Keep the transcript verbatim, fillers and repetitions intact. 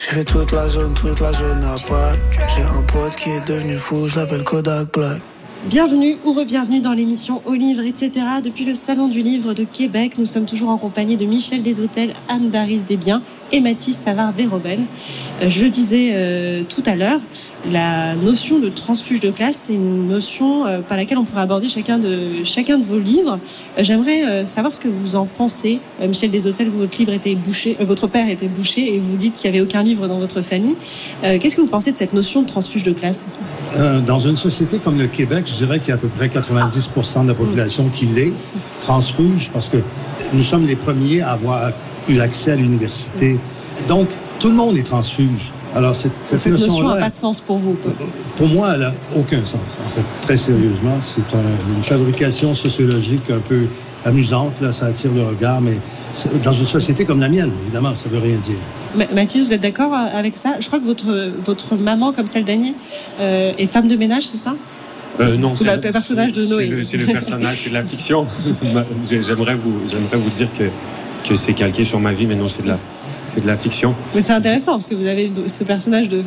Je fais toute la zone, toute la zone à pote. J'ai un pote qui est devenu fou, je l'appelle Kodak Black. Bienvenue ou re-bienvenue dans l'émission Au Livre, et cetera. Depuis le Salon du Livre de Québec, nous sommes toujours en compagnie de Michel Deshôtels, Anne Daris Desbiens et Mathis Savard-Verhoeven. Euh, je le disais euh, tout à l'heure, la notion de transfuge de classe, c'est une notion euh, par laquelle on pourrait aborder chacun de, chacun de vos livres. Euh, j'aimerais euh, savoir ce que vous en pensez. Euh, Michel Deshôtels, votre livre était bouché, euh, votre père était bouché et vous dites qu'il n'y avait aucun livre dans votre famille. Euh, qu'est-ce que vous pensez de cette notion de transfuge de classe ? Euh, dans une société comme le Québec, je dirais qu'il y a à peu près quatre-vingt-dix pour cent de la population qui l'est, transfuge, parce que nous sommes les premiers à avoir eu l'accès à l'université. Donc, tout le monde est transfuge. Alors, cette, cette, cette notion notion-là... n'a pas de sens pour vous? Pour moi, elle n'a aucun sens. En fait, très sérieusement, c'est un, une fabrication sociologique un peu amusante. Là, ça attire le regard, mais dans une société comme la mienne, évidemment, ça ne veut rien dire. Mathis, vous êtes d'accord avec ça? Je crois que votre, votre maman, comme celle d'Annie, euh, est femme de ménage, c'est ça? Euh, non, c'est le personnage de Noé. C'est le, c'est le personnage, c'est de la fiction. j'aimerais, vous, j'aimerais vous dire que, que c'est calqué sur ma vie, mais non, c'est de la, c'est de la fiction. Mais c'est intéressant, parce que vous avez ce personnage de